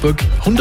Regensburg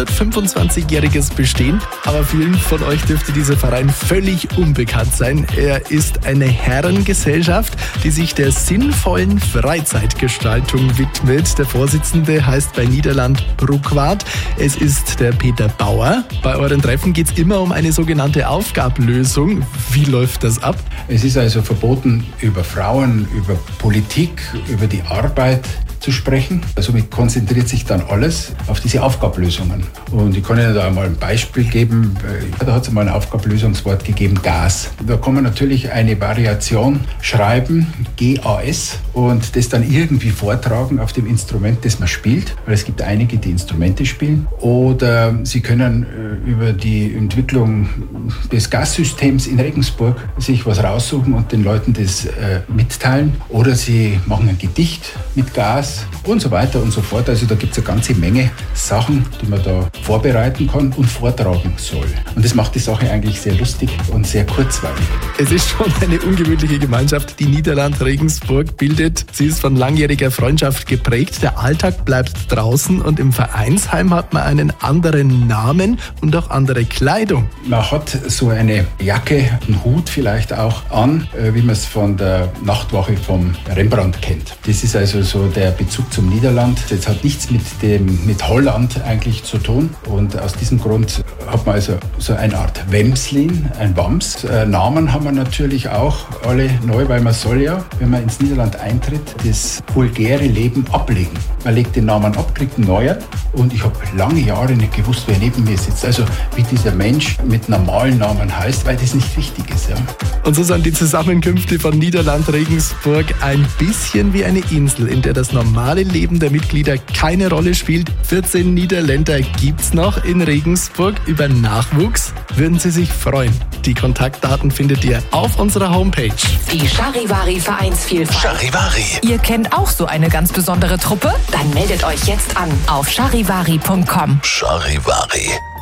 125-jähriges Bestehen, aber vielen von euch dürfte dieser Verein völlig unbekannt sein. Er ist eine Herrengesellschaft, die sich der sinnvollen Freizeitgestaltung widmet. Der Vorsitzende heißt bei Niederland Bruckwart. Es ist der Peter Bauer. Bei euren Treffen geht es immer um eine sogenannte Aufgabenlösung. Wie läuft das ab? Es ist also verboten, über Frauen, über Politik, über die Arbeit zu sprechen. Somit konzentriert sich dann alles auf diese Aufgabenlösungen. Und ich kann Ihnen da einmal ein Beispiel geben. Da hat es mal ein Aufgabenlösungswort gegeben, Gas. Da kann man natürlich eine Variation schreiben, GAS, und das dann irgendwie vortragen auf dem Instrument, das man spielt. Weil es gibt einige, die Instrumente spielen. Oder Sie können über die Entwicklung des Gassystems in Regensburg sich was raussuchen und den Leuten das mitteilen. Oder Sie machen ein Gedicht mit Gas und so weiter und so fort. Also da gibt es eine ganze Menge Sachen, die man da vorbereiten kann und vortragen soll. Und das macht die Sache eigentlich sehr lustig und sehr kurzweilig. Es ist schon eine ungewöhnliche Gemeinschaft, die Niederland Regensburg bildet. Sie ist von langjähriger Freundschaft geprägt. Der Alltag bleibt draußen und im Vereinsheim hat man einen anderen Namen und auch andere Kleidung. Man hat so eine Jacke, einen Hut vielleicht auch an, wie man es von der Nachtwache vom Rembrandt kennt. Das ist also so der Bezug zum Niederland. Das hat nichts mit Holland eigentlich zu tun. Und aus diesem Grund hat man also so eine Art Wemslin, ein Wams. Namen haben wir natürlich auch alle neu, weil man soll ja, wenn man ins Niederland eintritt, das vulgäre Leben ablegen. Man legt den Namen ab, kriegt einen neuen. Und ich habe lange Jahre nicht gewusst, wer neben mir sitzt. Also wie dieser Mensch mit normalen Namen heißt, weil das nicht wichtig ist. Ja. Und so sind die Zusammenkünfte von Niederland Regensburg ein bisschen wie eine Insel, in der das normale Leben der Mitglieder keine Rolle spielt. 14 Niederländer gibt's noch in Regensburg. Über Nachwuchs würden sie sich freuen. Die Kontaktdaten findet ihr auf unserer Homepage. Die Charivari Vereinsvielfalt. Charivari. Ihr kennt auch so eine ganz besondere Truppe? Dann meldet euch jetzt an auf charivari.com. Charivari.